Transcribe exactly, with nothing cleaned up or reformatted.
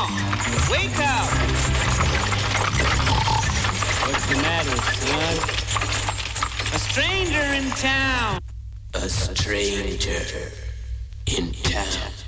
Wake up! What's the matter, son? A stranger in town. A stranger in town.